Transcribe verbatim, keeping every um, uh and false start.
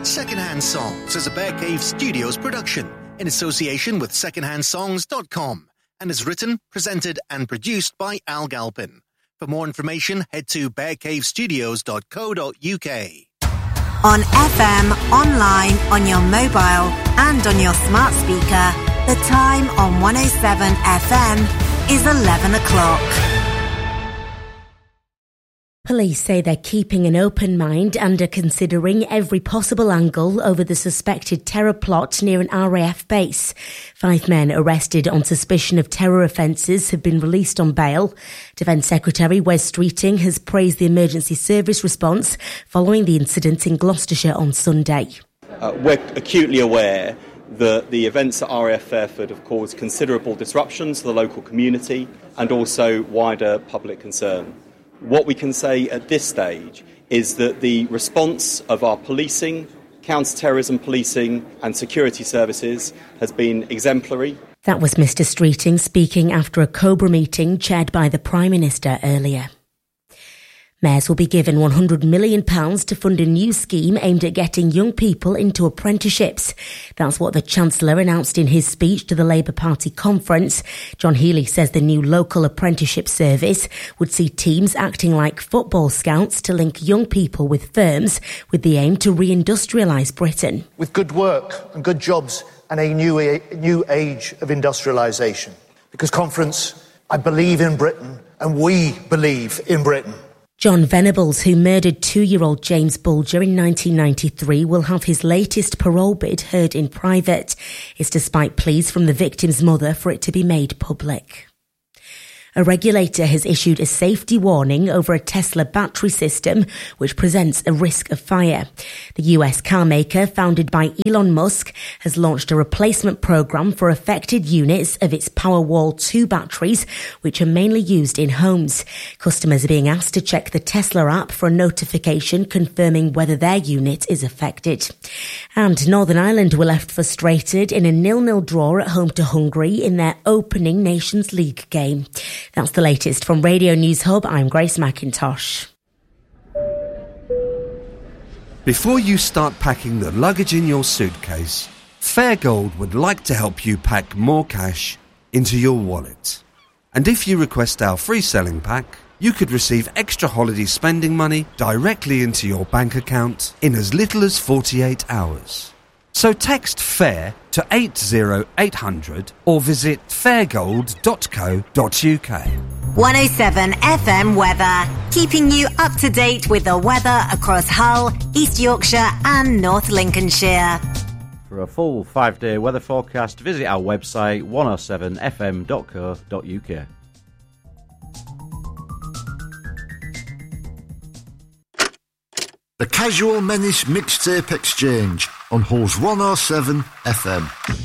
Secondhand Songs is a Bear Cave Studios production in association with secondhand songs dot com and is written, presented and produced by Al Galpin. For more information, head to bear cave studios dot co dot uk. On F M, online, on your mobile and on your smart speaker, the time on one oh seven F M is eleven o'clock. Police say they're keeping an open mind and are considering every possible angle over the suspected terror plot near an R A F base. Five men arrested on suspicion of terror offences have been released on bail. Defence Secretary Wes Streeting has praised the emergency service response following the incident in Gloucestershire on Sunday. Uh, we're acutely aware that the events at R A F Fairford have caused considerable disruptions to the local community and also wider public concern. What we can say at this stage is that the response of our policing, counter-terrorism policing and security services has been exemplary. That was Mr Streeting speaking after a COBRA meeting chaired by the Prime Minister earlier. Mayors will be given one hundred million pounds to fund a new scheme aimed at getting young people into apprenticeships. That's what the Chancellor announced in his speech to the Labour Party conference. John Healey says the new local apprenticeship service would see teams acting like football scouts to link young people with firms with the aim to reindustrialise Britain. With good work and good jobs and a new, a new age of industrialisation. Because, Conference, I believe in Britain and we believe in Britain. John Venables, who murdered two-year-old James Bulger in nineteen ninety-three, will have his latest parole bid heard in private. It's despite pleas from the victim's mother for it to be made public. A regulator has issued a safety warning over a Tesla battery system which presents a risk of fire. The U S car maker, founded by Elon Musk, has launched a replacement program for affected units of its Powerwall two batteries, which are mainly used in homes. Customers are being asked to check the Tesla app for a notification confirming whether their unit is affected. And Northern Ireland were left frustrated in a nil-nil draw at home to Hungary in their opening Nations League game. That's the latest from Radio News Hub. I'm Grace McIntosh. Before you start packing the luggage in your suitcase, Fairgold would like to help you pack more cash into your wallet. And if you request our free selling pack, you could receive extra holiday spending money directly into your bank account in as little as forty-eight hours. So text FAIR to eight zero eight hundred or visit fairgold dot co dot uk. one oh seven F M weather, keeping you up to date with the weather across Hull, East Yorkshire and North Lincolnshire. For a full five-day weather forecast, visit our website one oh seven f m dot co dot uk. The Casual Menace Mixtape Exchange on Halls one oh seven F M.